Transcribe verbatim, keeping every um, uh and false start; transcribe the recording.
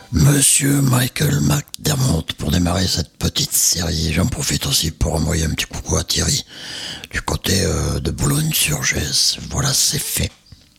Monsieur Michael McDermott pour démarrer cette petite série. J'en profite aussi pour envoyer un petit coucou à Thierry du côté euh, de Boulogne-sur-Gesse. Voilà, c'est fait.